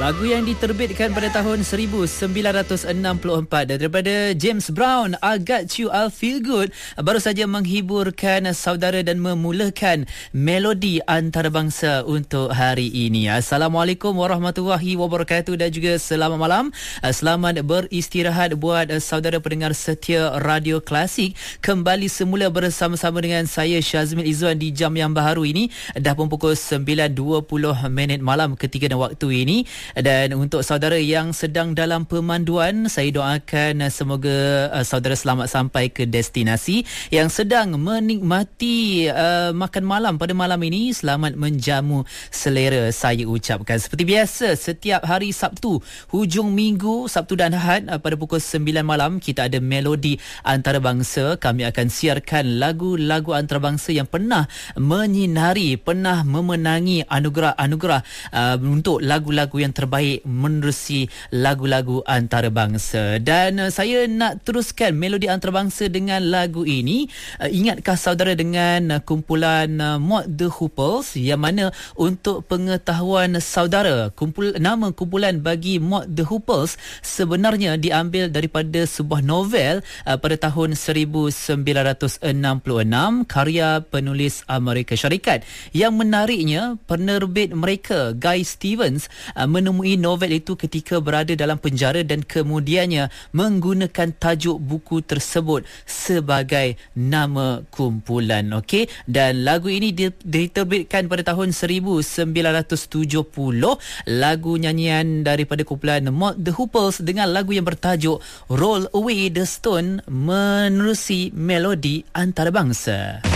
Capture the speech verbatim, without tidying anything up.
Lagu yang diterbitkan pada tahun seribu sembilan ratus enam puluh empat daripada James Brown, I Got You, I Feel Good, baru saja menghiburkan saudara dan memulakan melodi antarabangsa untuk hari ini. Assalamualaikum warahmatullahi wabarakatuh dan juga selamat malam. Selamat beristirahat buat saudara pendengar setia Radio Klasik. Kembali semula bersama-sama dengan saya Syazmil Izzuan di jam yang baharu ini. Dah pun pukul sembilan dua puluh minit malam ketika dan waktu ini. Dan untuk saudara yang sedang dalam pemanduan, saya doakan semoga uh, saudara selamat sampai ke destinasi. Yang sedang menikmati uh, makan malam pada malam ini, selamat menjamu selera, saya ucapkan. Seperti biasa, setiap hari Sabtu, hujung minggu, Sabtu dan Ahad, uh, pada pukul sembilan malam, kita ada melodi antarabangsa. Kami akan siarkan lagu-lagu antarabangsa yang pernah menyinari, pernah memenangi anugerah-anugerah uh, untuk lagu-lagu yang terbaik menerusi lagu-lagu antarabangsa. Dan uh, saya nak teruskan melodi antarabangsa dengan lagu ini. Uh, ingatkah saudara dengan uh, kumpulan uh, Mod The Hoopers, yang mana untuk pengetahuan saudara, kumpul nama kumpulan bagi Mod The Hoopers sebenarnya diambil daripada sebuah novel uh, pada tahun seribu sembilan ratus enam puluh enam karya penulis Amerika Syarikat. Yang menariknya, penerbit mereka Guy Stevens uh, menemui novel itu ketika berada dalam penjara dan kemudiannya menggunakan tajuk buku tersebut sebagai nama kumpulan. Okey, dan lagu ini diterbitkan pada tahun seribu sembilan ratus tujuh puluh. Lagu nyanyian daripada kumpulan Mod The Hoopers dengan lagu yang bertajuk Roll Away the Stone menerusi melodi antarabangsa.